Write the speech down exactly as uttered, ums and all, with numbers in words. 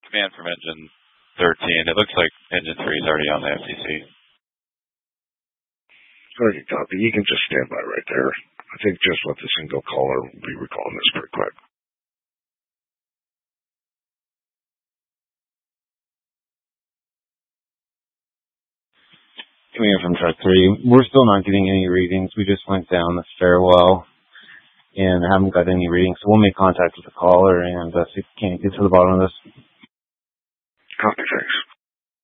command from engine thirteen. It looks like engine three is already on the F C C. Alright, copy. You can just stand by right there. I think just with the single caller, we'll be recalling this pretty quick. Coming in from truck three, we're still not getting any readings. We just went down the stairwell and haven't got any readings. So we'll make contact with the caller and uh, see if we can't get to the bottom of this. Copy,